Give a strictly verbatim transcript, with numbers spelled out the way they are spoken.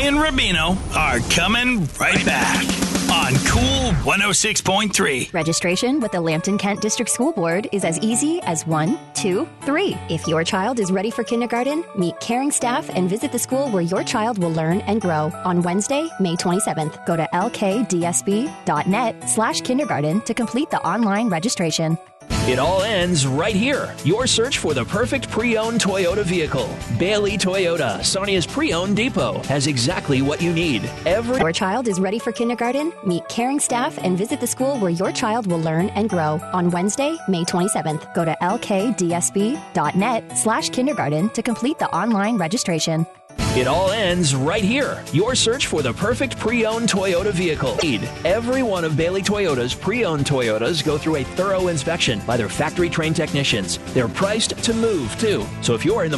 and Rubino are coming right back on Cool one oh six point three. Registration with the Lambton Kent District School Board is as easy as one, two, three. If your child is ready for kindergarten, meet caring staff and visit the school where your child will learn and grow on Wednesday, May twenty-seventh. Go to lkdsb.net slash kindergarten to complete the online registration. It all ends right here. Your search for the perfect pre-owned Toyota vehicle. Bailey Toyota, Sonia's pre-owned depot, has exactly what you need. Every Your child is ready for kindergarten? Meet caring staff and visit the school where your child will learn and grow on Wednesday, May twenty-seventh. Go to lkdsb.net slash kindergarten to complete the online registration. It all ends right here. Your search for the perfect pre-owned Toyota vehicle. Every one of Bailey Toyota's pre-owned Toyotas go through a thorough inspection by their factory-trained technicians. They're priced to move, too. So if you're in the